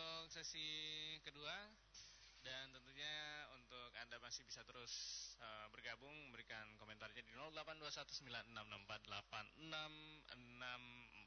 untuk sesi kedua. Dan tentunya untuk Anda masih bisa terus bergabung, memberikan komentarnya di 082196648664.